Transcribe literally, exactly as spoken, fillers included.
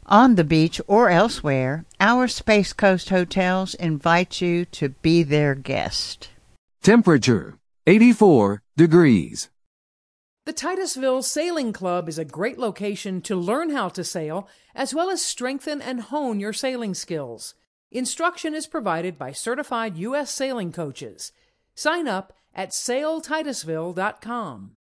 On the beach or elsewhere, our Space Coast hotels invite you to be their guest. Temperature, eighty-four degrees. The Titusville Sailing Club is a great location to learn how to sail, as well as strengthen and hone your sailing skills. Instruction is provided by certified U S sailing coaches. Sign up at sail titusville dot com.